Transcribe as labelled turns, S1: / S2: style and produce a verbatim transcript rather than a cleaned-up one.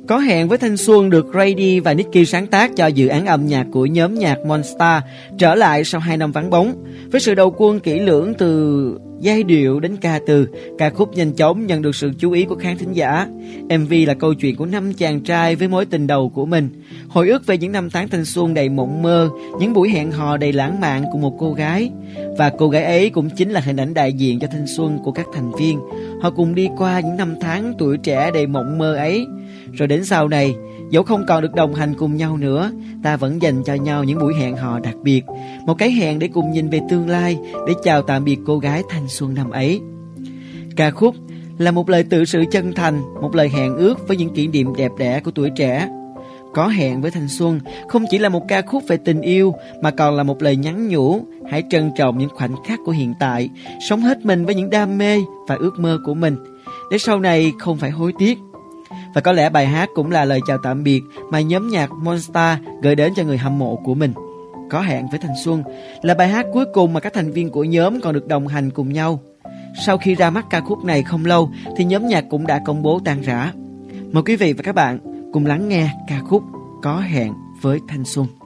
S1: Có hẹn với thanh xuân được Grady và Nicky sáng tác cho dự án âm nhạc của nhóm nhạc Monster trở lại sau hai năm vắng bóng. Với sự đầu quân kỹ lưỡng từ giai điệu đến ca từ, ca khúc nhanh chóng nhận được sự chú ý của khán thính giả. em vê là câu chuyện của năm chàng trai với mối tình đầu của mình, hồi ức về những năm tháng thanh xuân đầy mộng mơ, những buổi hẹn hò đầy lãng mạn của một cô gái. Và cô gái ấy cũng chính là hình ảnh đại diện cho thanh xuân của các thành viên. Họ cùng đi qua những năm tháng tuổi trẻ đầy mộng mơ ấy. Rồi đến sau này, dẫu không còn được đồng hành cùng nhau nữa, ta vẫn dành cho nhau những buổi hẹn hò đặc biệt, một cái hẹn để cùng nhìn về tương lai, để chào tạm biệt cô gái thanh xuân năm ấy. Ca khúc là một lời tự sự chân thành, một lời hẹn ước với những kỷ niệm đẹp đẽ của tuổi trẻ. Có hẹn với thanh xuân không chỉ là một ca khúc về tình yêu, mà còn là một lời nhắn nhủ: hãy trân trọng những khoảnh khắc của hiện tại, sống hết mình với những đam mê và ước mơ của mình, để sau này không phải hối tiếc. Và có lẽ bài hát cũng là lời chào tạm biệt mà nhóm nhạc Monster gửi đến cho người hâm mộ của mình. Có hẹn với thanh xuân là bài hát cuối cùng mà các thành viên của nhóm còn được đồng hành cùng nhau. Sau khi ra mắt ca khúc này không lâu thì nhóm nhạc cũng đã công bố tan rã. Mời quý vị và các bạn cùng lắng nghe ca khúc Có hẹn với thanh xuân.